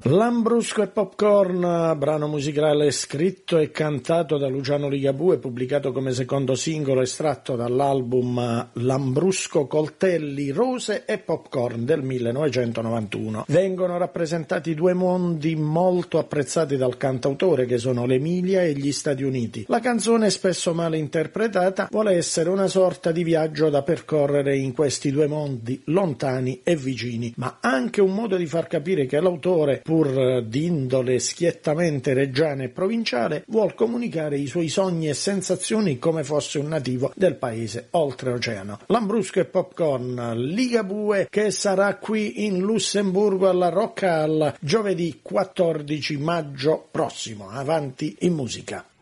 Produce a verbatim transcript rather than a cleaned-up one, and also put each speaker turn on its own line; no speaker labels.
Lambrusco e Popcorn, brano musicale scritto e cantato da Luciano Ligabue, pubblicato come secondo singolo estratto dall'album Lambrusco, Coltelli, Rose e Popcorn del millenovecentonovantuno. Vengono rappresentati due mondi molto apprezzati dal cantautore, che sono l'Emilia e gli Stati Uniti. La canzone, spesso male interpretata, vuole essere una sorta di viaggio da percorrere in questi due mondi lontani e vicini, ma anche un modo di far capire che l'autore, pur d'indole schiettamente reggiana e provinciale, vuol comunicare i suoi sogni e sensazioni come fosse un nativo del paese oltreoceano. Lambrusco e Popcorn, Ligabue, che sarà qui in Lussemburgo alla Rock Hall giovedì quattordici maggio prossimo. Avanti in musica.